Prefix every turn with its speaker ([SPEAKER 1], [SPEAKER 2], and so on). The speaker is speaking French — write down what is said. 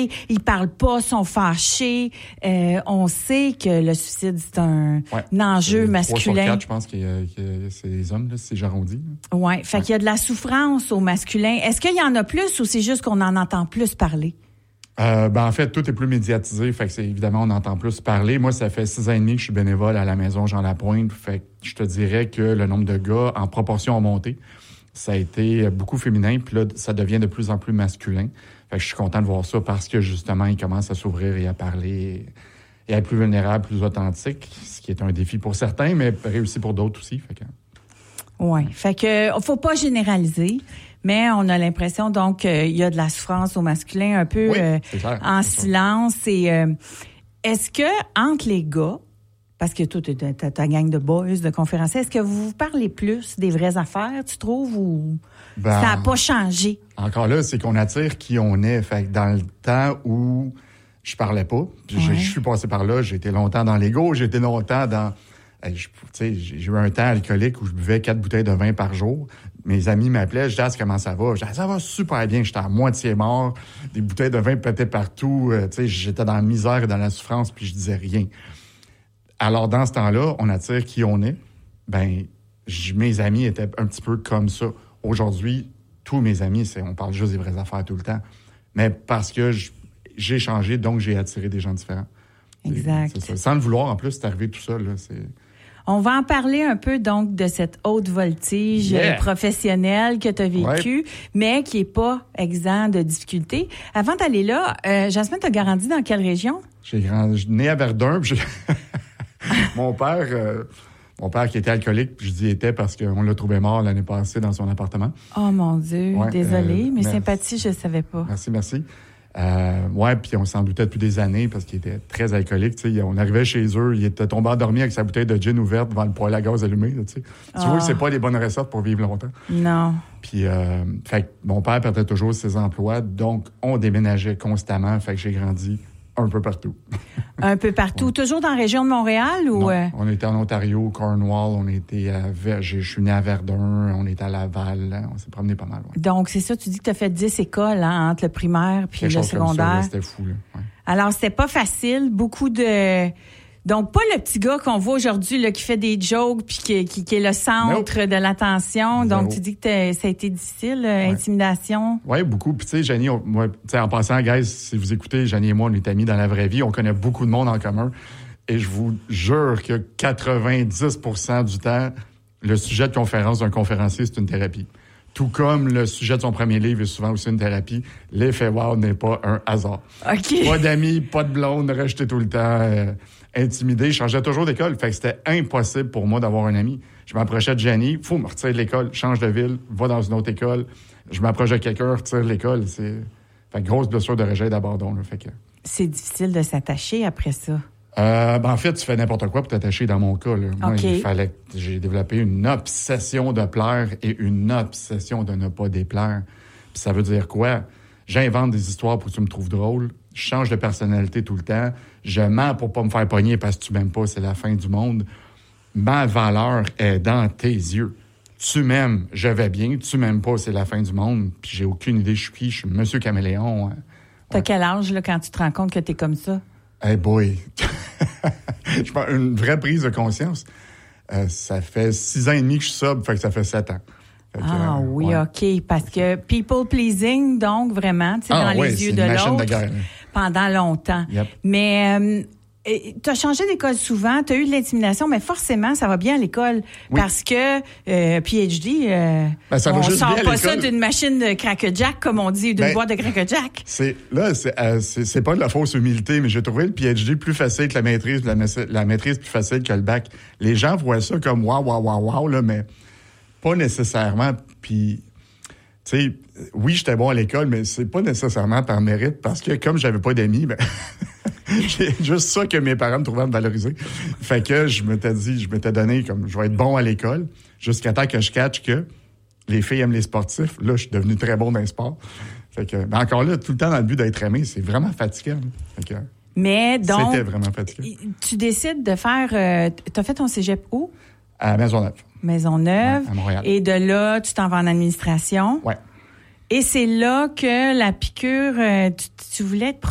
[SPEAKER 1] crier, ils parlent pas, sont fâchés. On sait que le suicide, c'est un enjeu masculin.
[SPEAKER 2] 3 sur 4, je pense que c'est les hommes, là, si j'arrondis.
[SPEAKER 1] Oui, fait qu'il y a de la souffrance au masculin. Est-ce qu'il y en a plus ou c'est juste qu'on en entend plus parler?
[SPEAKER 2] En fait, tout est plus médiatisé. Fait que c'est évidemment, on entend plus parler. Moi, ça fait 6 ans et demi que je suis bénévole à la Maison Jean-Lapointe. Fait que je te dirais que le nombre de gars, en proportion, a monté. Ça a été beaucoup féminin, puis là, ça devient de plus en plus masculin. Fait que je suis content de voir ça parce que, justement, ils commencent à s'ouvrir et à parler et à être plus vulnérables, plus authentiques, ce qui est un défi pour certains, mais réussi pour d'autres aussi. Fait que...
[SPEAKER 1] Oui, fait que faut pas généraliser, mais on a l'impression, donc, il y a de la souffrance au masculin un peu en silence. Et est-ce que, entre les gars, parce que toi, t'as ta gang de boys, de conférenciers, est-ce que vous vous parlez plus des vraies affaires, tu trouves, ou ça n'a pas changé? Encore
[SPEAKER 2] là, c'est qu'on attire qui on est. Fait que dans le temps où je parlais pas, je suis passé par là, j'ai été longtemps dans l'ego, j'ai été longtemps dans... j'ai eu un temps alcoolique où je buvais 4 bouteilles de vin par jour. Mes amis m'appelaient, je disais, comment ça va? Je disais, ça va super bien, j'étais à moitié mort, des bouteilles de vin pétaient partout, j'étais dans la misère et dans la souffrance, puis je disais rien. Alors, dans ce temps-là, on attire qui on est. Mes amis étaient un petit peu comme ça. Aujourd'hui, tous mes amis, on parle juste des vraies affaires tout le temps. Mais parce que j'ai changé, donc j'ai attiré des gens différents.
[SPEAKER 1] Exact.
[SPEAKER 2] C'est ça. Sans le vouloir, en plus, c'est arrivé tout seul. Là,
[SPEAKER 1] On va en parler un peu, donc, de cette haute voltige professionnelle que tu as vécue, mais qui est pas exempt de difficultés. Avant d'aller là, Jasmine, tu as grandi dans quelle région?
[SPEAKER 2] J'ai né à Verdun, puis mon père qui était alcoolique, puis je dis était parce qu'on l'a trouvé mort l'année passée dans son appartement.
[SPEAKER 1] Oh mon Dieu, désolée, mes sympathies, je savais pas.
[SPEAKER 2] Merci. Puis on s'en doutait depuis des années parce qu'il était très alcoolique. On arrivait chez eux, il était tombé endormi avec sa bouteille de gin ouverte devant le poêle à gaz allumé. Tu vois que c'est pas les bonnes recettes pour vivre longtemps.
[SPEAKER 1] Non.
[SPEAKER 2] Puis, fait que mon père perdait toujours ses emplois, donc on déménageait constamment. Fait que j'ai grandi un peu partout.
[SPEAKER 1] Un peu partout. Toujours dans la région de Montréal ou?
[SPEAKER 2] Non, on était en Ontario, Cornwall, on était je suis né à Verdun, on était à Laval, on s'est promené pas mal. Ouais.
[SPEAKER 1] Donc, c'est ça, tu dis que tu as fait 10 écoles entre le primaire puis le secondaire.
[SPEAKER 2] Ça, c'était fou, là. Ouais.
[SPEAKER 1] Alors, c'était pas facile. Beaucoup de... Donc, pas le petit gars qu'on voit aujourd'hui là, qui fait des jokes puis qui est le centre de l'attention. Donc, tu dis que ça a été difficile, intimidation.
[SPEAKER 2] Oui, beaucoup. Puis, tu sais, Janie, en passant, guys, si vous écoutez, Janie et moi, on est amis dans la vraie vie. On connaît beaucoup de monde en commun. Et je vous jure que 90% du temps, le sujet de conférence d'un conférencier, c'est une thérapie. Tout comme le sujet de son premier livre est souvent aussi une thérapie, l'effet wow n'est pas un hasard.
[SPEAKER 1] OK.
[SPEAKER 2] Pas d'amis, pas de blonde, rejeté tout le temps... intimidé, je changeais toujours d'école. Fait que c'était impossible pour moi d'avoir un ami. Je m'approchais de Janie, faut me retirer de l'école, change de ville, va dans une autre école. Je m'approche de quelqu'un, retire de l'école. Fait que grosse blessure de rejet et d'abandon. Là, fait que...
[SPEAKER 1] C'est difficile de s'attacher après ça.
[SPEAKER 2] En fait, tu fais n'importe quoi pour t'attacher dans mon cas. Là. Moi, j'ai développé une obsession de plaire et une obsession de ne pas déplaire. Puis ça veut dire quoi? J'invente des histoires pour que tu me trouves drôle. Je change de personnalité tout le temps. Je mens pour pas me faire pogner parce que tu m'aimes pas, c'est la fin du monde. Ma valeur est dans tes yeux. Tu m'aimes, je vais bien. Tu m'aimes pas, c'est la fin du monde. Puis j'ai aucune idée je suis qui. Je suis Monsieur Caméléon.
[SPEAKER 1] T'as quel âge là, quand tu te rends compte que t'es comme ça?
[SPEAKER 2] Hey boy! Je pense une vraie prise de conscience. Ça fait 6 ans et demi que je suis sobre, fait que ça fait 7 ans.
[SPEAKER 1] OK. Parce que people pleasing, donc, vraiment, tu sais, dans les yeux de l'autre, pendant longtemps.
[SPEAKER 2] Yep.
[SPEAKER 1] Mais tu as changé d'école souvent, tu as eu de l'intimidation, mais forcément, ça va bien à l'école. Oui. Parce que PhD,
[SPEAKER 2] ça
[SPEAKER 1] on sort pas ça d'une machine de crack-jack, comme on dit, d'une boîte de crack-jack.
[SPEAKER 2] C'est pas de la fausse humilité, mais j'ai trouvé le PhD plus facile que la maîtrise, la maîtrise plus facile que le bac. Les gens voient ça comme wow, là, mais pas nécessairement. Puis, tu sais, oui, j'étais bon à l'école, mais c'est pas nécessairement par mérite, parce que comme j'avais pas d'amis, j'ai juste ça que mes parents me trouvaient à me valoriser. Fait que je m'étais donné comme je vais être bon à l'école, jusqu'à temps que je catch que les filles aiment les sportifs. Là, je suis devenu très bon dans les sports. Fait que, encore là, tout le temps dans le but d'être aimé, c'est vraiment fatigant. Fait que,
[SPEAKER 1] mais donc,
[SPEAKER 2] c'était vraiment fatigant.
[SPEAKER 1] Tu décides de faire... t'as fait ton cégep où?
[SPEAKER 2] À Maisonneuve.
[SPEAKER 1] Maisonneuve.
[SPEAKER 2] Ouais, à Montréal.
[SPEAKER 1] Et de là, tu t'en vas en administration.
[SPEAKER 2] Ouais.
[SPEAKER 1] Et c'est là que la piqûre, tu voulais être